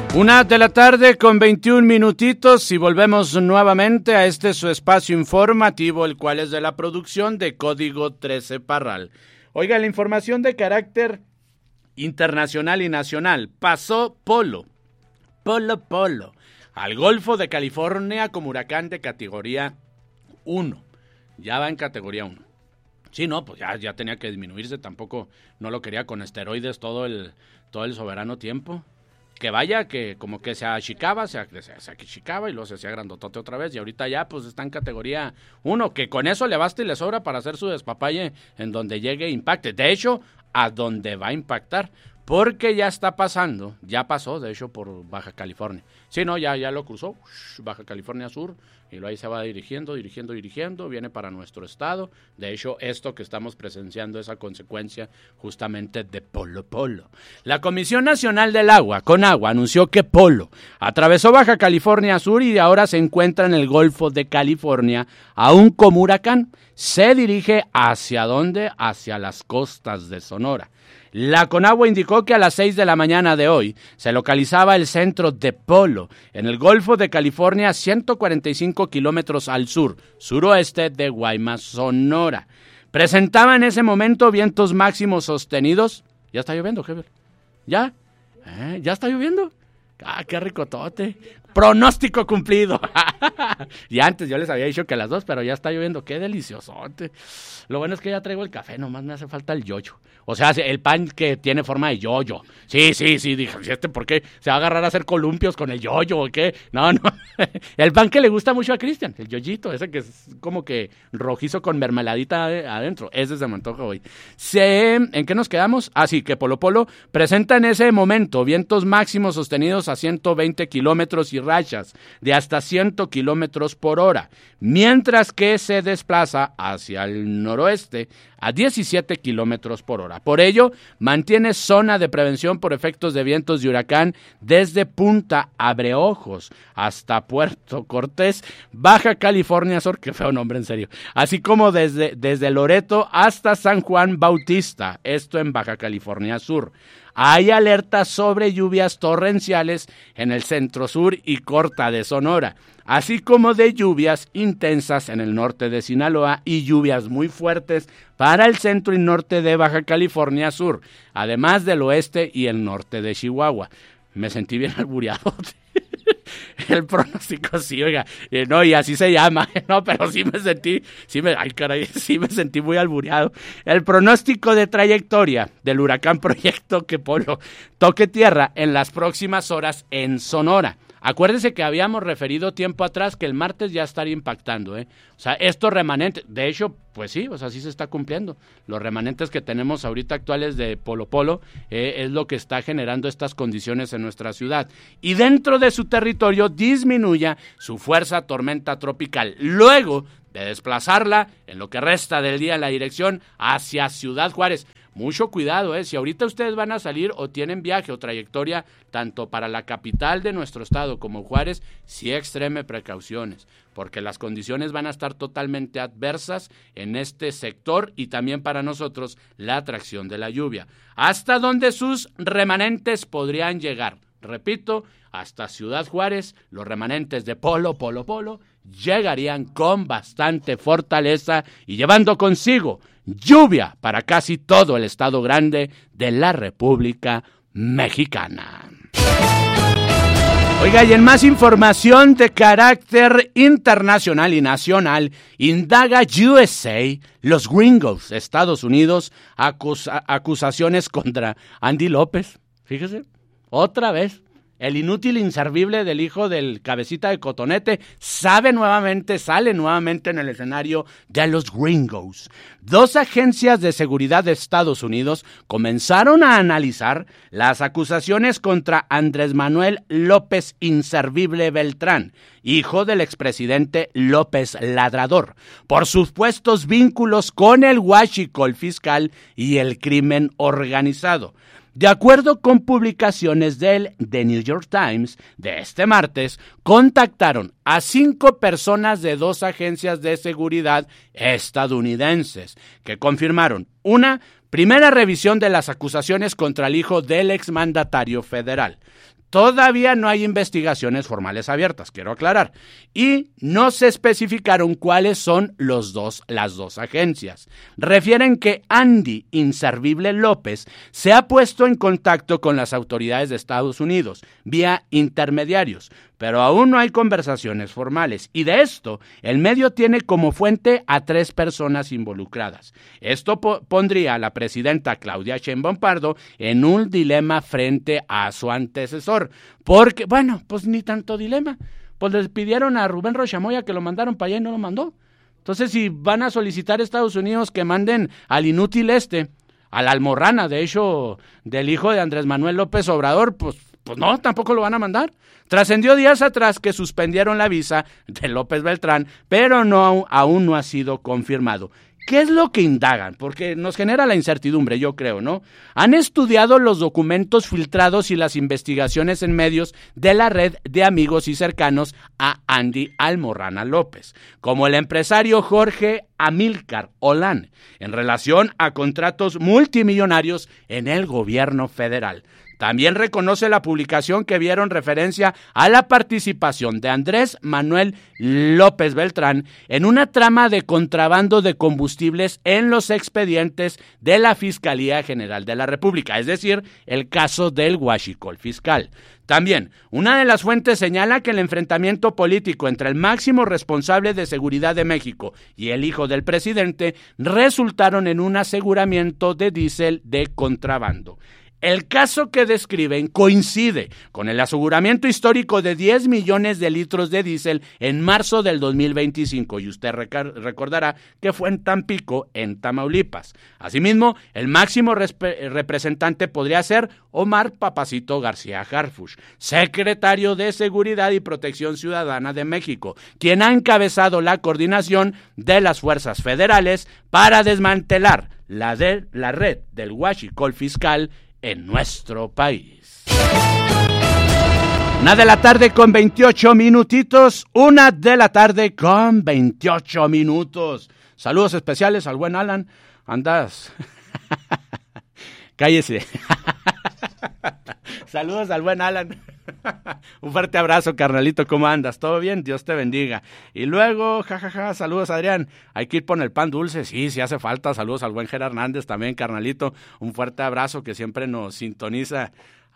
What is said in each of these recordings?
1:00 con 21 minutitos y volvemos nuevamente a este su espacio informativo, el cual es de la producción de Código 13 Parral. Oiga, la información de carácter internacional y nacional. Pasó Polo al Golfo de California como huracán de categoría 1. Ya va en categoría 1. Sí, no, pues ya tenía que disminuirse, tampoco no lo quería con esteroides todo el soberano tiempo. Que vaya, que como que se achicaba y luego se hacía grandotote otra vez, y ahorita ya pues está en categoría 1, que con eso le basta y le sobra para hacer su despapalle en donde llegue e impacte. De hecho, a donde va a impactar, porque ya pasó, de hecho, por Baja California. Sí, no, ya lo cruzó, Baja California Sur, y luego ahí se va dirigiendo, viene para nuestro estado. De hecho, esto que estamos presenciando es a consecuencia justamente de Polo. La Comisión Nacional del Agua, Conagua, anunció que Polo atravesó Baja California Sur y ahora se encuentra en el Golfo de California, aún como huracán. Se dirige ¿hacia dónde? Hacia las costas de Sonora. La Conagua indicó que a las 6 de la mañana de hoy se localizaba el centro de Polo en el Golfo de California, 145 kilómetros al suroeste de Guaymas, Sonora. Presentaba en ese momento vientos máximos sostenidos. Ya está lloviendo, jefe. ¿Ya? ¿Ya está lloviendo? ¡Ah, qué ricotote! Pronóstico cumplido. Y antes yo les había dicho que a las 2, pero ya está lloviendo. ¡Qué deliciosote! Lo bueno es que ya traigo el café, nomás me hace falta el yoyo. O sea, el pan que tiene forma de yoyo. Sí, dije, ¿por qué? ¿Se va a agarrar a hacer columpios con el yoyo o qué? No. El pan que le gusta mucho a Cristian, el yoyito, ese que es como que rojizo con mermeladita adentro. Ese se me antoja hoy. ¿En qué nos quedamos? Sí, que Polo presenta en ese momento vientos máximos sostenidos a 120 kilómetros y rachas de hasta 100 kilómetros por hora, mientras que se desplaza hacia el noroeste a 17 kilómetros por hora. Por ello, mantiene zona de prevención por efectos de vientos de huracán desde Punta Abreojos hasta Puerto Cortés, Baja California Sur, qué feo nombre en serio, así como desde Loreto hasta San Juan Bautista, esto en Baja California Sur. Hay alertas sobre lluvias torrenciales en el centro sur y corta de Sonora, así como de lluvias intensas en el norte de Sinaloa y lluvias muy fuertes para el centro y norte de Baja California Sur, además del oeste y el norte de Chihuahua. Me sentí bien albureado. El pronóstico, sí, oiga, no, y así se llama, no, pero sí me sentí muy albureado. El pronóstico de trayectoria del huracán Proyecto que Polo toque tierra en las próximas horas en Sonora. Acuérdese que habíamos referido tiempo atrás que el martes ya estaría impactando, O sea, estos remanentes, de hecho, pues sí, o sea, sí se está cumpliendo. Los remanentes que tenemos ahorita actuales de Polo es lo que está generando estas condiciones en nuestra ciudad. Y dentro de su territorio disminuya su fuerza tormenta tropical. Luego de desplazarla en lo que resta del día en la dirección hacia Ciudad Juárez. Mucho cuidado, si ahorita ustedes van a salir o tienen viaje o trayectoria tanto para la capital de nuestro estado como Juárez, sí extreme precauciones, porque las condiciones van a estar totalmente adversas en este sector y también para nosotros la atracción de la lluvia, hasta donde sus remanentes podrían llegar. Repito, hasta Ciudad Juárez, los remanentes de Polo llegarían con bastante fortaleza y llevando consigo lluvia para casi todo el estado grande de la República Mexicana. Oiga, y en más información de carácter internacional y nacional, indaga USA, los gringos, Estados Unidos, acusaciones contra Andy López. Fíjese, otra vez. El inútil inservible del hijo del cabecita de cotonete sale nuevamente en el escenario de los gringos. 2 agencias de seguridad de Estados Unidos comenzaron a analizar las acusaciones contra Andrés Manuel López Inservible Beltrán, hijo del expresidente López Ladrador, por supuestos vínculos con el huachicoleo fiscal y el crimen organizado. De acuerdo con publicaciones del The New York Times de este martes, contactaron a 5 personas de 2 agencias de seguridad estadounidenses que confirmaron una primera revisión de las acusaciones contra el hijo del exmandatario federal. Todavía no hay investigaciones formales abiertas, quiero aclarar, y no se especificaron cuáles son las dos agencias. Refieren que Andy Inservible López se ha puesto en contacto con las autoridades de Estados Unidos vía intermediarios, pero aún no hay conversaciones formales, y de esto el medio tiene como fuente a 3 personas involucradas. Esto pondría a la presidenta Claudia Sheinbaum Pardo en un dilema frente a su antecesor, porque, bueno, pues ni tanto dilema, pues les pidieron a Rubén Rochamoya que lo mandaron para allá y no lo mandó. Entonces, si van a solicitar a Estados Unidos que manden al inútil a la almorrana, de hecho, del hijo de Andrés Manuel López Obrador, pues no, tampoco lo van a mandar. Trascendió días atrás que suspendieron la visa de López Beltrán, pero aún no ha sido confirmado. ¿Qué es lo que indagan? Porque nos genera la incertidumbre, yo creo, ¿no? Han estudiado los documentos filtrados y las investigaciones en medios de la red de amigos y cercanos a Andy Almorrana López, como el empresario Jorge Amílcar Olán, en relación a contratos multimillonarios en el gobierno federal. También reconoce la publicación que vieron referencia a la participación de Andrés Manuel López Beltrán en una trama de contrabando de combustibles en los expedientes de la Fiscalía General de la República, es decir, el caso del huachicol fiscal. También, una de las fuentes señala que el enfrentamiento político entre el máximo responsable de seguridad de México y el hijo del presidente resultaron en un aseguramiento de diésel de contrabando. El caso que describen coincide con el aseguramiento histórico de 10 millones de litros de diésel en marzo del 2025, y usted recordará que fue en Tampico, en Tamaulipas. Asimismo, el máximo representante podría ser Omar Papacito García Harfuch, secretario de Seguridad y Protección Ciudadana de México, quien ha encabezado la coordinación de las fuerzas federales para desmantelar la red del huachicol fiscal en nuestro país. 1 de la tarde con 28 minutitos. 1 de la tarde con 28 minutos. Saludos especiales al buen Alan. Andas. Cállese. Saludos al buen Alan. Un fuerte abrazo, carnalito, ¿cómo andas? ¿Todo bien? Dios te bendiga. Y luego, saludos, Adrián. Hay que ir por el pan dulce, sí hace falta. Saludos al buen Gerard Hernández también, carnalito. Un fuerte abrazo que siempre nos sintoniza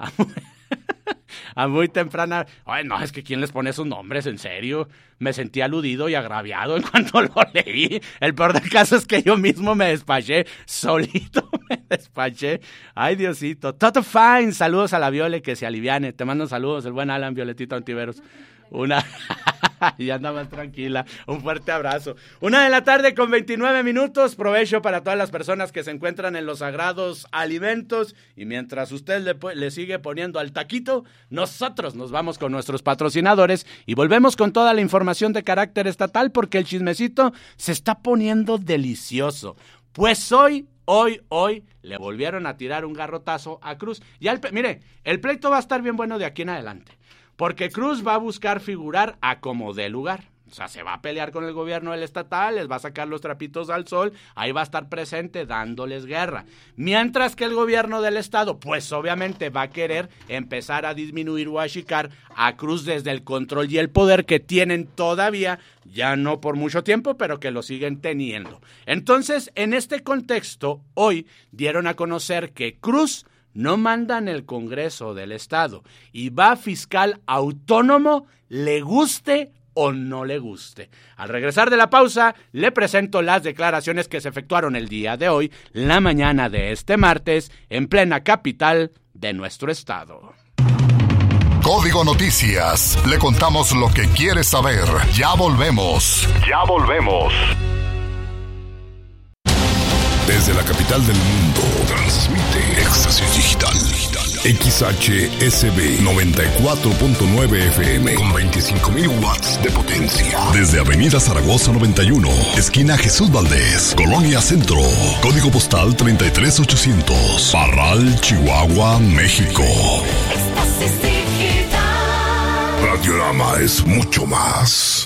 a muy temprana. Ay, no, es que ¿quién les pone esos nombres? En serio, me sentí aludido y agraviado en cuanto lo leí. El peor del caso es que yo mismo me despaché, solito me despaché. Ay, Diosito. Toto Fine, saludos a la Viole, que se aliviane. Te mando saludos, el buen Alan, Violetito Antiveros. Y anda más tranquila. Un fuerte abrazo. 1 de la tarde con 29 minutos. Provecho para todas las personas que se encuentran en los sagrados alimentos. Y mientras usted le sigue poniendo al taquito, nosotros nos vamos con nuestros patrocinadores y volvemos con toda la información de carácter estatal, porque el chismecito se está poniendo delicioso. Pues hoy le volvieron a tirar un garrotazo a Cruz. Mire, el pleito va a estar bien bueno de aquí en adelante, porque Cruz va a buscar figurar a como dé lugar. O sea, se va a pelear con el gobierno del estatal, les va a sacar los trapitos al sol, ahí va a estar presente dándoles guerra. Mientras que el gobierno del estado, pues obviamente va a querer empezar a disminuir o achicar a Cruz desde el control y el poder que tienen todavía, ya no por mucho tiempo, pero que lo siguen teniendo. Entonces, en este contexto, hoy dieron a conocer que Cruz no manda en el Congreso del Estado y va fiscal autónomo, le guste o no le guste. Al regresar de la pausa, le presento las declaraciones que se efectuaron el día de hoy, la mañana de este martes, en plena capital de nuestro estado. Código Noticias, le contamos lo que quieres saber. Ya volvemos. Desde la capital del mundo, transmite Éxtasis Digital. XHSB 94.9 FM con 25.000 watts de potencia. Desde Avenida Zaragoza 91, esquina Jesús Valdés, Colonia Centro. Código postal 33800. Parral, Chihuahua, México. Éxtasis Digital. Radiorama es mucho más.